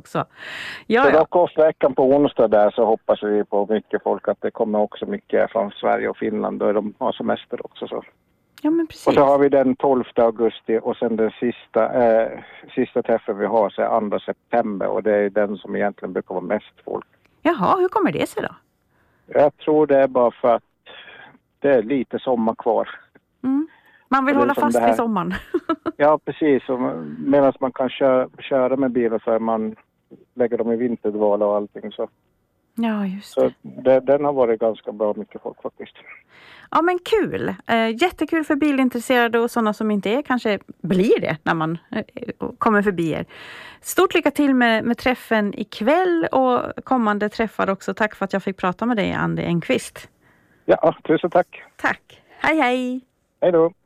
också. Så Rockårsveckan på onsdag där så hoppas vi på mycket folk, att det kommer också mycket från Sverige och Finland och de har semester också så. Ja, men precis. Och så har vi den 12 augusti och sen den sista träffen vi har så är 2 september och det är den som egentligen brukar vara mest folk. Jaha, hur kommer det sig då? Jag tror det är bara för att det är lite sommar kvar. Mm. Man vill hålla fast vid sommaren. Ja, precis. Medan man kan köra med bilar så är man lägger dem i vinterdvala och allting så. Ja, just så den har varit ganska bra mycket folk faktiskt. Ja, men kul. Jättekul för bilintresserade och sådana som inte är kanske blir det när man kommer förbi er. Stort lycka till med träffen ikväll och kommande träffar också. Tack för att jag fick prata med dig, Andy Engqvist. Ja, tusen tack. Tack. Hej, hej. Hej då.